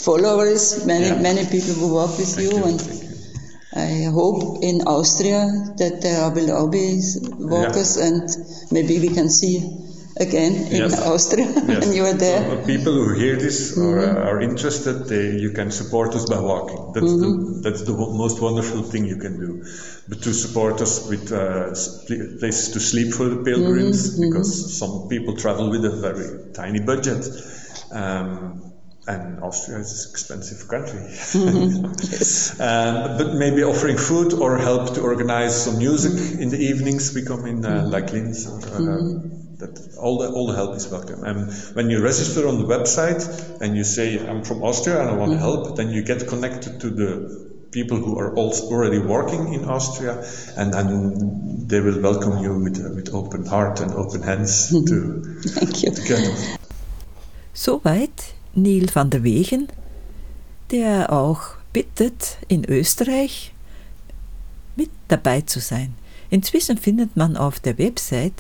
followers, many people who walk with you. And I hope in Austria that there will be walkers, and maybe we can see again in Austria when you are there. So people who hear this or are interested, you can support us by walking. That's the most wonderful thing you can do. But to support us with places to sleep for the pilgrims, because some people travel with a very tiny budget. And Austria is an expensive country. Yes. But maybe offering food or help to organize some music in the evenings. We come in like Linz. That all the help is welcome. And when you register on the website and you say, I'm from Austria and I want to help, then you get connected to the people who are also already working in Austria, and they will welcome you with open heart and open hands Thank you. Together. Soweit Neil van der Wegen, der auch bittet, in Österreich mit dabei zu sein. Inzwischen findet man auf der Website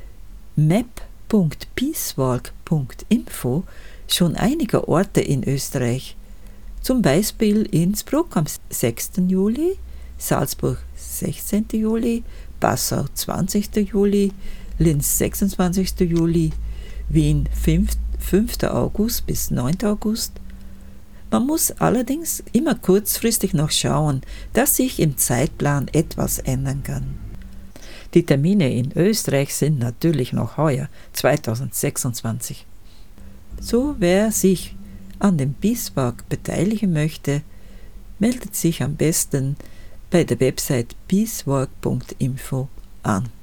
map.peacewalk.info schon einige Orte in Österreich. Zum Beispiel Innsbruck am 6. Juli, Salzburg 16. Juli, Passau 20. Juli, Linz 26. Juli, Wien 5. August bis 9. August. Man muss allerdings immer kurzfristig noch schauen, dass sich im Zeitplan etwas ändern kann. Die Termine in Österreich sind natürlich noch heuer, 2026. So, wer sich an dem Peacewalk beteiligen möchte, meldet sich am besten bei der Website peacewalk.info an.